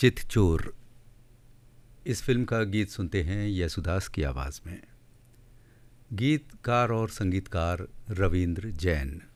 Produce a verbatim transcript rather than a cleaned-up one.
चितचोर इस फिल्म का गीत सुनते हैं यशुदास की आवाज़ में। गीतकार और संगीतकार रविंद्र जैन।